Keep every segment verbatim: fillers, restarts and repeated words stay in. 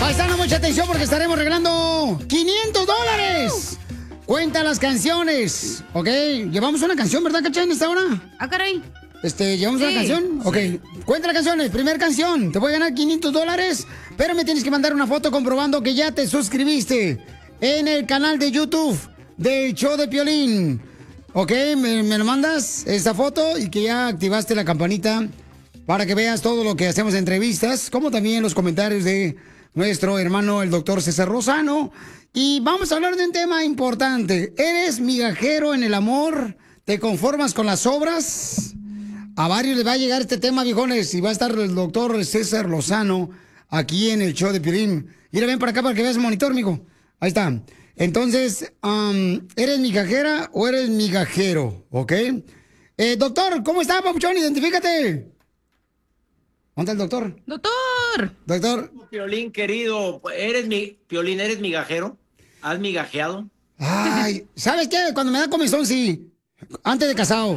Paisano, mucha atención porque estaremos regalando quinientos dólares. Cuenta las canciones, ¿ok? Llevamos una canción, ¿verdad, Cacha, en esta hora? Ah, caray. Este, ¿llevamos Sí. una canción? Ok. Cuenta las canciones. Primer canción. Te voy a ganar quinientos dólares, pero me tienes que mandar una foto comprobando que ya te suscribiste en el canal de YouTube del Show de Piolín. Ok, me, me lo mandas esta foto y que ya activaste la campanita para que veas todo lo que hacemos en entrevistas, como también los comentarios de nuestro hermano, el doctor César Lozano. Y vamos a hablar de un tema importante. ¿Eres migajero en el amor? ¿Te conformas con las obras? A varios les va a llegar este tema, viejones, y va a estar el doctor César Lozano aquí en el Show de Piolín. Mira, ven para acá para que veas el monitor, amigo. Ahí está. Entonces, um, ¿eres migajera o eres migajero? ¿Ok? Eh, doctor, ¿cómo está, papuchón? Identifícate. ¿Dónde está el doctor? ¡Doctor! Doctor. Piolín, querido, ¿eres mi... Piolín, ¿eres migajero? ¿Has migajeado? Ay, ¿sabes qué? Cuando me da comezón, sí. Antes de casado.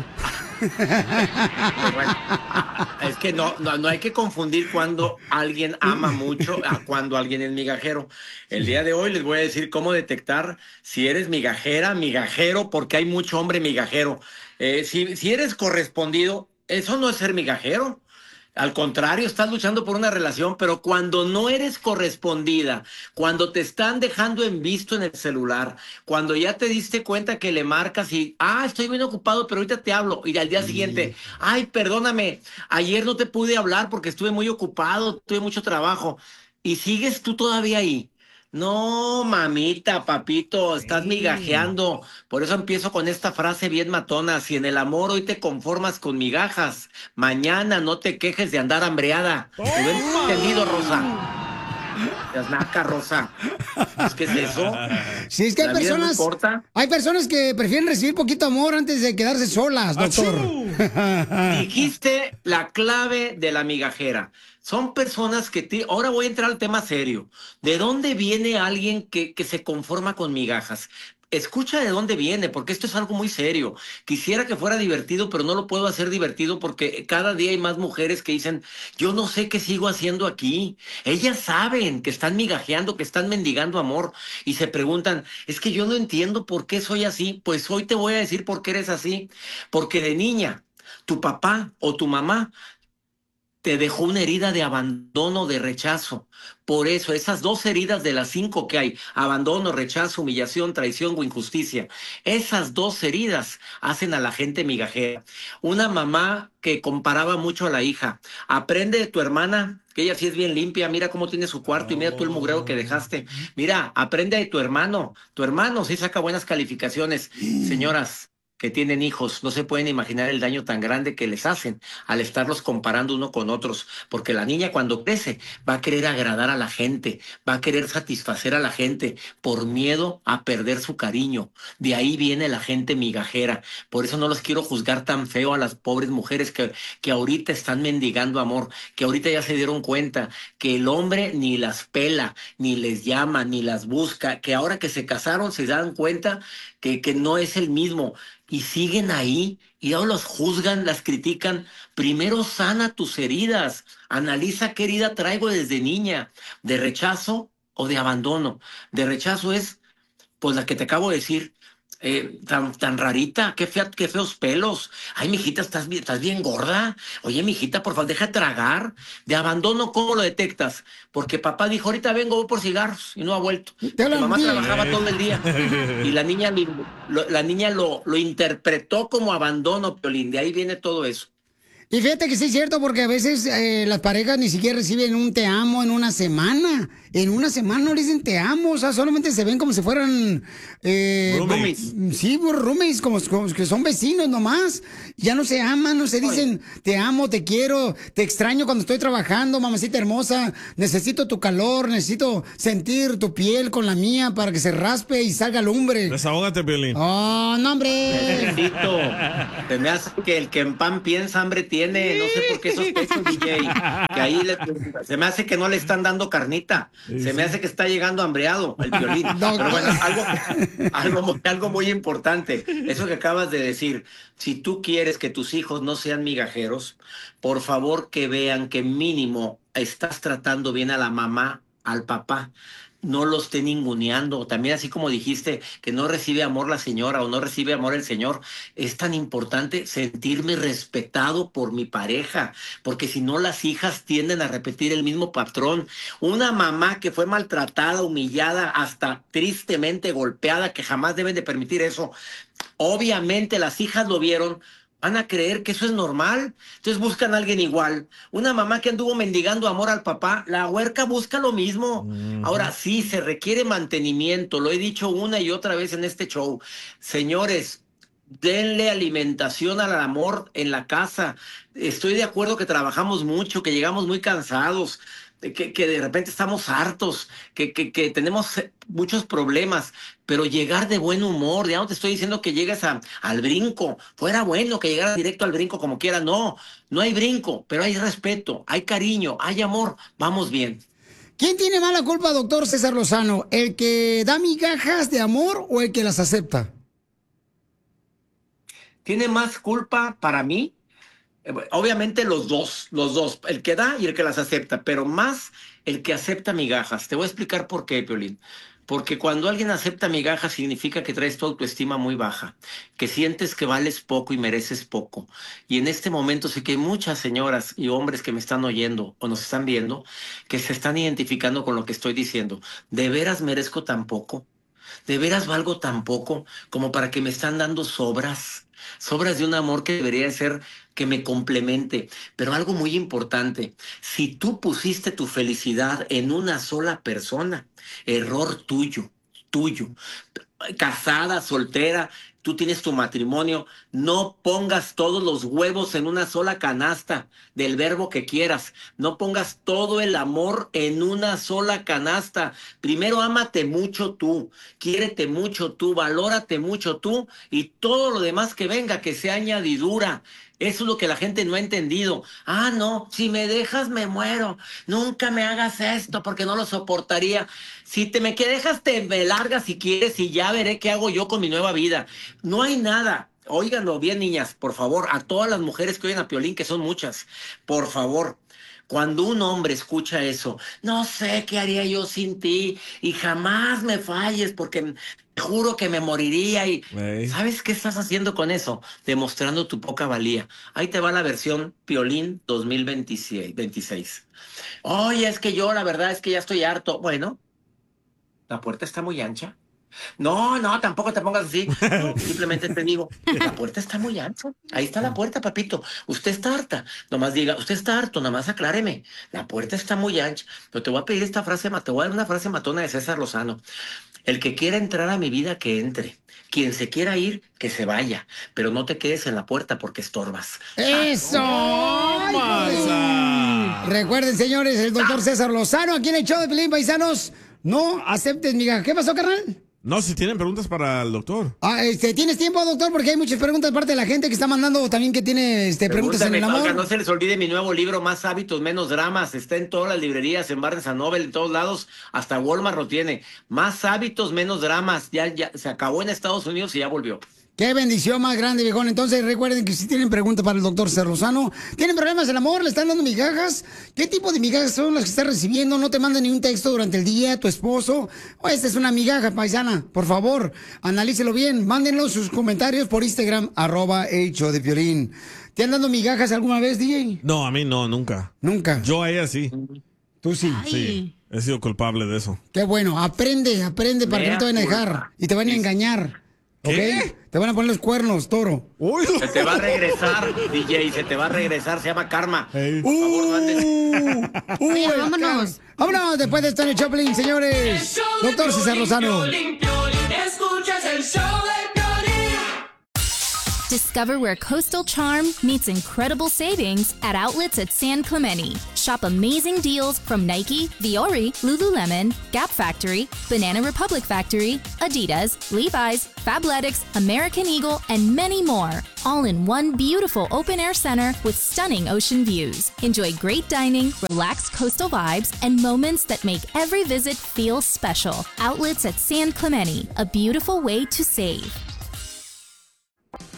Bueno, es que no, no, no hay que confundir cuando alguien ama mucho a cuando alguien es migajero. El día de hoy les voy a decir cómo detectar si eres migajera, migajero, porque hay mucho hombre migajero. Eh, si, si eres correspondido, eso no es ser migajero. Al contrario, estás luchando por una relación, pero cuando no eres correspondida, cuando te están dejando en visto en el celular, cuando ya te diste cuenta que le marcas y, ah, estoy bien ocupado, pero ahorita te hablo, y al día siguiente, ay, perdóname, ayer no te pude hablar porque estuve muy ocupado, tuve mucho trabajo, y sigues tú todavía ahí. No, mamita, papito, estás migajeando. Por eso empiezo con esta frase bien matona. Si en el amor hoy te conformas con migajas, mañana no te quejes de andar hambreada. ¿Te lo he entendido, Rosa? Seas naca, Rosa. ¿Qué es eso? Sí, es que hay La vida es muy personas, corta. hay personas que prefieren recibir poquito amor antes de quedarse solas, doctor. Dijiste la clave de la migajera. Son personas que... Te... Ahora voy a entrar al tema serio. ¿De dónde viene alguien que, que se conforma con migajas? Escucha de dónde viene, porque esto es algo muy serio. Quisiera que fuera divertido, pero no lo puedo hacer divertido porque cada día hay más mujeres que dicen, yo no sé qué sigo haciendo aquí. Ellas saben que están migajeando, que están mendigando amor y se preguntan, es que yo no entiendo por qué soy así. Pues hoy te voy a decir por qué eres así. Porque de niña, tu papá o tu mamá te dejó una herida de abandono, de rechazo. Por eso, esas dos heridas de las cinco que hay, abandono, rechazo, humillación, traición o injusticia, esas dos heridas hacen a la gente migajera. Una mamá que comparaba mucho a la hija. Aprende de tu hermana, que ella sí es bien limpia, mira cómo tiene su cuarto y mira tú el mugrero que dejaste. Mira, aprende de tu hermano. Tu hermano sí saca buenas calificaciones. Señoras que tienen hijos, no se pueden imaginar el daño tan grande que les hacen al estarlos comparando uno con otros, porque la niña cuando crece va a querer agradar a la gente, va a querer satisfacer a la gente por miedo a perder su cariño. De ahí viene la gente migajera. Por eso no los quiero juzgar tan feo a las pobres mujeres que, que ahorita están mendigando amor, que ahorita ya se dieron cuenta que el hombre ni las pela, ni les llama, ni las busca, que ahora que se casaron se dan cuenta que, que no es el mismo. Y siguen ahí y ahora los juzgan, las critican. Primero sana tus heridas, analiza qué herida traigo desde niña, de rechazo o de abandono. De rechazo es, pues la que te acabo de decir, eh, tan, tan rarita, qué, fea, qué feos pelos. Ay, mijita, estás, bien- estás bien gorda. Oye, mijita, por favor, deja de tragar. De abandono, ¿cómo lo detectas? Porque papá dijo, ahorita vengo, voy por cigarros y no ha vuelto. Porque mamá trabajaba todo el día. Y la niña, lo, lo- la niña lo, lo interpretó como abandono, Piolín. De ahí viene todo eso. Y fíjate que sí es cierto, porque a veces eh, las parejas ni siquiera reciben un te amo en una semana. En una semana no le dicen te amo, o sea, solamente se ven como si fueran... Eh, Roomies. Sí, pues, roomies, como, como que son vecinos nomás. Ya no se aman, no se dicen te amo, te quiero, te extraño cuando estoy trabajando, mamacita hermosa. Necesito tu calor, necesito sentir tu piel con la mía para que se raspe y salga lumbre. Desahógate, Piolín. Oh, no, hombre. Necesito. Se me hace que el que en pan piensa, hambre tiene. No sé por qué sospecho, D J. Que ahí le- se me hace que no le están dando carnita. Se me hace que está llegando hambreado el Piolín. Pero bueno, algo, algo, mu- algo muy importante. Eso que acabas de decir. Si tú quieres que tus hijos no sean migajeros, por favor que vean que mínimo estás tratando bien a la mamá, al papá. No lo esté ninguneando. También así como dijiste que no recibe amor la señora o no recibe amor el señor, es tan importante sentirme respetado por mi pareja, porque si no las hijas tienden a repetir el mismo patrón. Una mamá que fue maltratada, humillada, hasta tristemente golpeada, que jamás deben de permitir eso. Obviamente las hijas lo vieron, van a creer que eso es normal, entonces buscan a alguien igual. Una mamá que anduvo mendigando amor al papá, la huerca busca lo mismo. Uh-huh. Ahora sí, se requiere mantenimiento, lo he dicho una y otra vez en este show. Señores, denle alimentación al amor en la casa. Estoy de acuerdo que trabajamos mucho, que llegamos muy cansados, que, que de repente estamos hartos, que, que, que tenemos muchos problemas, pero llegar de buen humor, ya no te estoy diciendo que llegues a, al brinco, fuera bueno que llegaras directo al brinco como quiera, no, no hay brinco, pero hay respeto, hay cariño, hay amor, vamos bien. ¿Quién tiene más la culpa, doctor César Lozano? ¿El que da migajas de amor o el que las acepta? Tiene más culpa para mí, obviamente los dos, los dos, el que da y el que las acepta, pero más el que acepta migajas. Te voy a explicar por qué, Piolín. Porque cuando alguien acepta migajas significa que traes tu autoestima muy baja, que sientes que vales poco y mereces poco. Y en este momento sé que hay muchas señoras y hombres que me están oyendo o nos están viendo que se están identificando con lo que estoy diciendo. ¿De veras merezco tan poco? ¿De veras valgo tan poco como para que me están dando sobras? Sobras de un amor que debería ser que me complemente. Pero algo muy importante, si tú pusiste tu felicidad en una sola persona, error tuyo, tuyo, casada, soltera, tú tienes tu matrimonio, no pongas todos los huevos en una sola canasta del verbo que quieras, no pongas todo el amor en una sola canasta. Primero ámate mucho tú, quiérete mucho tú, valórate mucho tú y todo lo demás que venga que sea añadidura. Eso es lo que la gente no ha entendido. Ah, no, si me dejas me muero. Nunca me hagas esto porque no lo soportaría. Si te me que dejas te me largas si quieres y ya veré qué hago yo con mi nueva vida. No hay nada. Óiganlo bien, niñas, por favor, a todas las mujeres que oyen a Piolín, que son muchas, por favor. Cuando un hombre escucha eso, no sé qué haría yo sin ti y jamás me falles porque te juro que me moriría y hey. ¿Sabes qué estás haciendo con eso? Demostrando tu poca valía. Ahí te va la versión Piolín dos mil veintiséis. Oye, es que yo la verdad es que ya estoy harto. Bueno, la puerta está muy ancha. No, no, tampoco te pongas así. No, simplemente te digo, la puerta está muy ancha. Ahí está la puerta, papito. Usted está harta. Nomás diga, usted está harto, nomás acláreme. La puerta está muy ancha. Pero te voy a pedir esta frase, te voy a dar una frase matona de César Lozano. El que quiera entrar a mi vida, que entre. Quien se quiera ir, que se vaya. Pero no te quedes en la puerta porque estorbas. ¡Eso! ¡Oh, recuerden, señores, el doctor César Lozano aquí en el show de Piolín, paisanos. No aceptes migajas. ¿Qué pasó, carnal? No, si tienen preguntas para el doctor. Ah, este, ¿tienes tiempo, doctor? Porque hay muchas preguntas de parte de la gente que está mandando también que tiene este, preguntas en el amor. Oiga, no se les olvide mi nuevo libro, Más hábitos, menos dramas. Está en todas las librerías, en Barnes and Noble, en todos lados. Hasta Walmart lo tiene. Más hábitos, menos dramas. Ya, ya se acabó en Estados Unidos y ya volvió. Qué bendición más grande, viejón. Entonces, recuerden que si tienen preguntas para el doctor César Lozano, ¿tienen problemas en amor? ¿Le están dando migajas? ¿Qué tipo de migajas son las que estás recibiendo? No te manden ni un texto durante el día a tu esposo. O esta es una migaja, paisana. Por favor, analícelo bien. Mándenlo sus comentarios por Instagram, arroba el show de Piolín. ¿Te han dado migajas alguna vez, D J? No, a mí no, nunca. ¿Nunca? Yo a ella sí. ¿Tú sí? Ay. Sí, he sido culpable de eso. Qué bueno. Aprende, aprende para que no te vayan a dejar y te van a engañar. ¿Qué? ¿Ok? Te van a poner los cuernos, toro. Uy. Se te va a regresar, D J, se te va a regresar, se llama karma. Hey. Por favor, no andes. Uh, uh, Oye, vámonos. Vámonos, después de estar en el Choplin, señores. Doctor César Lozano. Escuchas el show de Piolín. Discover where coastal charm meets incredible savings at outlets at San Clemente. Shop amazing deals from Nike, Viore, Lululemon, Gap Factory, Banana Republic Factory, Adidas, Levi's, Fabletics, American Eagle, and many more. All in one beautiful open-air center with stunning ocean views. Enjoy great dining, relaxed coastal vibes, and moments that make every visit feel special. Outlets at San Clemente, a beautiful way to save.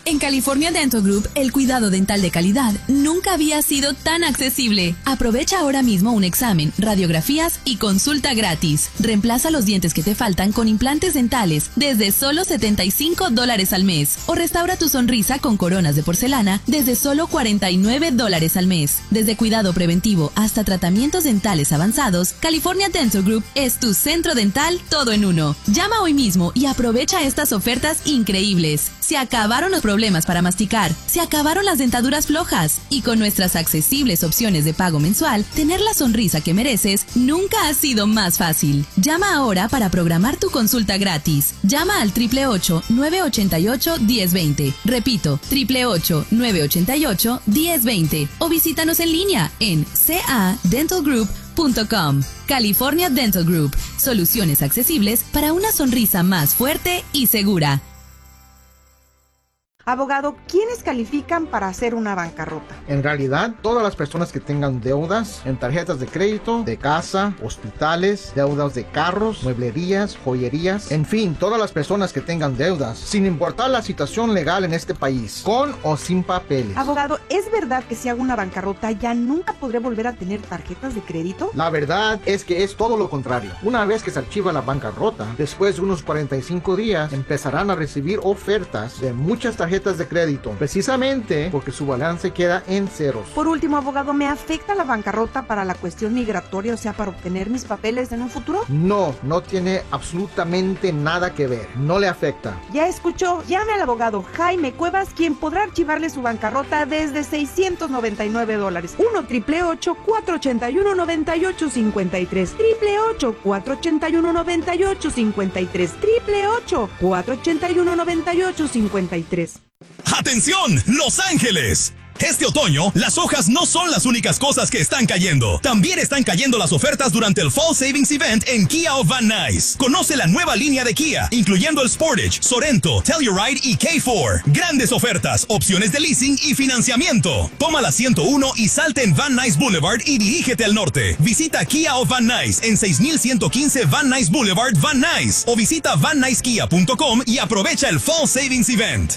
En California Dental Group, el cuidado dental de calidad nunca había sido tan accesible. Aprovecha ahora mismo un examen, radiografías y consulta gratis. Reemplaza los dientes que te faltan con implantes dentales desde solo setenta y cinco dólares al mes. O restaura tu sonrisa con coronas de porcelana desde solo cuarenta y nueve dólares al mes. Desde cuidado preventivo hasta tratamientos dentales avanzados, California Dental Group es tu centro dental todo en uno. Llama hoy mismo y aprovecha estas ofertas increíbles. Se acabaron los problemas para masticar, se acabaron las dentaduras flojas y con nuestras accesibles opciones de pago mensual, tener la sonrisa que mereces nunca ha sido más fácil. Llama ahora para programar tu consulta gratis. Llama al ocho ocho ocho, nueve ocho ocho, uno cero dos cero. Repito, ocho ocho ocho, nueve ocho ocho, uno cero dos cero o visítanos en línea en c a dental group punto com. California Dental Group. Soluciones accesibles para una sonrisa más fuerte y segura. Abogado, ¿quiénes califican para hacer una bancarrota? En realidad, todas las personas que tengan deudas en tarjetas de crédito, de casa, hospitales, deudas de carros, mueblerías, joyerías, en fin, todas las personas que tengan deudas, sin importar la situación legal en este país, con o sin papeles. Abogado, ¿es verdad que si hago una bancarrota ya nunca podré volver a tener tarjetas de crédito? La verdad es que es todo lo contrario. Una vez que se archiva la bancarrota, después de unos cuarenta y cinco días, empezarán a recibir ofertas de muchas tarjetas de crédito, precisamente porque su balance queda en ceros. Por último, abogado, ¿me afecta la bancarrota para la cuestión migratoria, o sea, para obtener mis papeles en un futuro? No, no tiene absolutamente nada que ver, no le afecta. Ya escuchó, llame al abogado Jaime Cuevas, quien podrá archivarle su bancarrota desde seiscientos noventa y nueve dólares. uno, ocho ocho ocho, cuatro ocho uno, nueve ocho cinco tres, ocho ocho ocho, cuatro ocho uno, nueve ocho cinco tres, ocho ocho ocho, cuatro ocho uno, nueve ocho cinco tres. ¡Atención, Los Ángeles! Este otoño, las hojas no son las únicas cosas que están cayendo. También están cayendo las ofertas durante el Fall Savings Event en Kia of Van Nuys. Conoce la nueva línea de Kia, incluyendo el Sportage, Sorento, Telluride y K cuatro. Grandes ofertas, opciones de leasing y financiamiento. Toma la ciento uno y salte en Van Nuys Boulevard y dirígete al norte. Visita Kia of Van Nuys en seis mil ciento quince Van Nuys Boulevard, Van Nuys. O visita van nuys kia punto com y aprovecha el Fall Savings Event.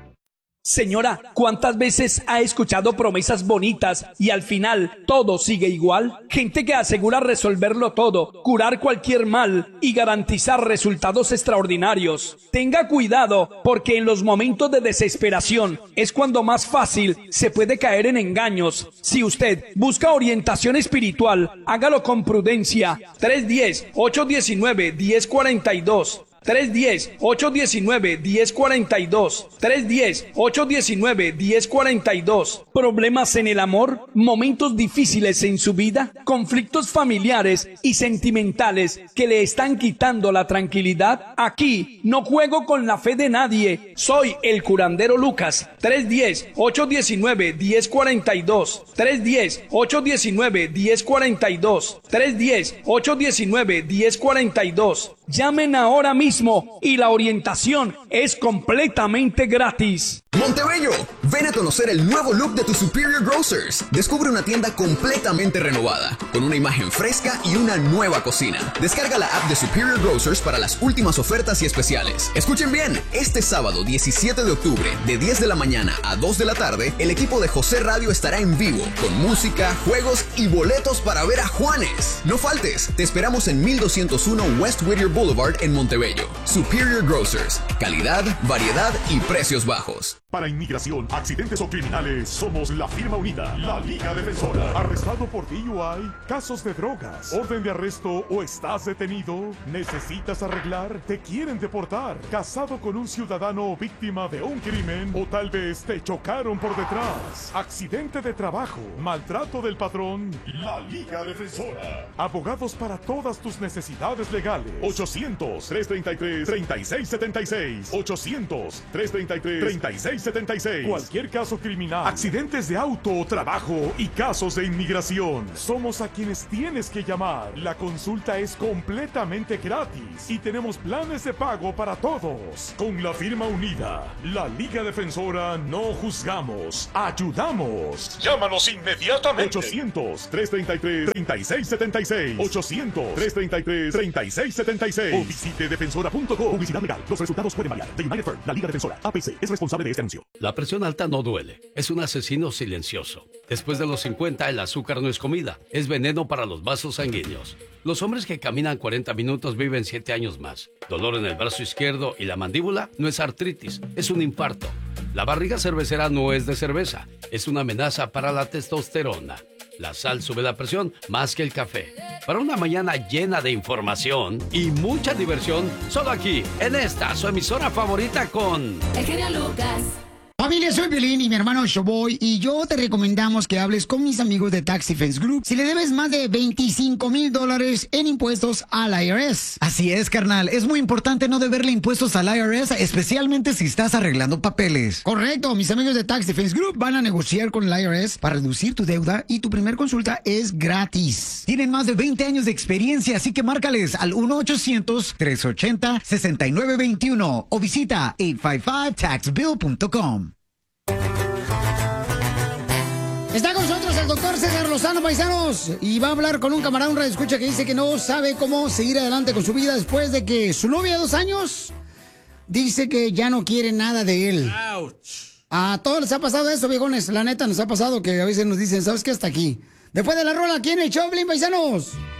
Señora, ¿cuántas veces ha escuchado promesas bonitas y al final todo sigue igual? Gente que asegura resolverlo todo, curar cualquier mal y garantizar resultados extraordinarios. Tenga cuidado, porque en los momentos de desesperación es cuando más fácil se puede caer en engaños. Si usted busca orientación espiritual, hágalo con prudencia. tres uno cero, ocho uno nueve, uno cero cuatro dos. tres uno cero, ocho uno nueve, uno cero cuatro dos. tres uno cero, ocho uno nueve, uno cero cuatro dos. ¿Problemas en el amor? ¿Momentos difíciles en su vida? ¿Conflictos familiares y sentimentales que le están quitando la tranquilidad? Aquí no juego con la fe de nadie. Soy el curandero Lucas. tres uno cero, ocho uno nueve, uno cero cuatro dos. tres uno cero, ocho uno nueve, uno cero cuatro dos. tres uno cero, ocho uno nueve, uno cero cuatro dos. Llamen ahora mismo y la orientación es completamente gratis. Montebello, ven a conocer el nuevo look de tu Superior Grocers. Descubre una tienda completamente renovada, con una imagen fresca y una nueva cocina. Descarga la app de Superior Grocers para las últimas ofertas y especiales. Escuchen bien, este sábado diecisiete de octubre, de diez de la mañana a dos de la tarde, el equipo de José Radio estará en vivo, con música, juegos y boletos para ver a Juanes. No faltes, te esperamos en mil doscientos uno West Whittier Boulevard en Montebello. Superior Grocers, calidad, variedad y precios bajos. Para inmigración, accidentes o criminales, somos la firma unida, la Liga Defensora. ¿Arrestado por D U I? ¿Casos de drogas? ¿Orden de arresto o estás detenido? ¿Necesitas arreglar? ¿Te quieren deportar? ¿Casado con un ciudadano víctima de un crimen? ¿O tal vez te chocaron por detrás? ¿Accidente de trabajo? ¿Maltrato del patrón? La Liga Defensora. Abogados para todas tus necesidades legales. ochocientos, tres treinta y tres, treinta y seis setenta y seis. ochocientos, tres treinta y tres, treinta y seis setenta y seis. Cualquier caso criminal, accidentes de auto o trabajo y casos de inmigración. Somos a quienes tienes que llamar. La consulta es completamente gratis y tenemos planes de pago para todos. Con la firma unida, la Liga Defensora, no juzgamos, ayudamos. Llámanos inmediatamente. ochocientos, tres treinta y tres, treinta y seis setenta y seis. ochocientos, tres treinta y tres, treinta y seis setenta y seis. O visite defensora defensora punto com. Publicidad legal. Los resultados pueden variar. The United Firm, la Liga Defensora, A P C, es responsable de este anuncio. La presión alta no duele. Es un asesino silencioso. Después de los cincuenta, el azúcar no es comida. Es veneno para los vasos sanguíneos. Los hombres que caminan cuarenta minutos viven siete años más. Dolor en el brazo izquierdo y la mandíbula no es artritis, es un infarto. La barriga cervecera no es de cerveza, es una amenaza para la testosterona. La sal sube la presión más que el café. Para una mañana llena de información y mucha diversión, solo aquí, en esta, su emisora favorita con... El genio Lucas. Familia, soy Piolín y mi hermano Showboy, y yo te recomendamos que hables con mis amigos de Tax Defense Group si le debes más de veinticinco mil dólares en impuestos al I R S. Así es, carnal. Es muy importante no deberle impuestos al I R S, especialmente si estás arreglando papeles. Correcto. Mis amigos de Tax Defense Group van a negociar con el I R S para reducir tu deuda y tu primer consulta es gratis. Tienen más de veinte años de experiencia, así que márcales al uno ochocientos, tres ochenta, sesenta y nueve veintiuno o visita ocho cinco cinco tax bill punto com. Está con nosotros el doctor César Lozano, paisanos, y va a hablar con un camarada, un radioescucha que dice que no sabe cómo seguir adelante con su vida después de que su novia de dos años dice que ya no quiere nada de él. Ouch. A todos les ha pasado eso, viejones. La neta, nos ha pasado que a veces nos dicen, ¿sabes qué? Hasta aquí. Después de la rola, aquí en el show, Blin, paisanos.